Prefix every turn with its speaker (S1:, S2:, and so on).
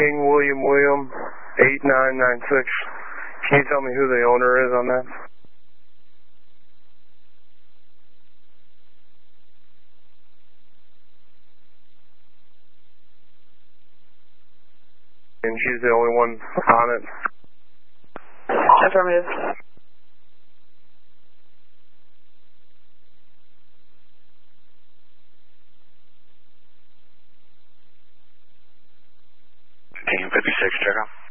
S1: King William 8996. Can you tell me who the owner is on that? And she's the only one on it?
S2: Affirmative.
S3: Team 56, check out.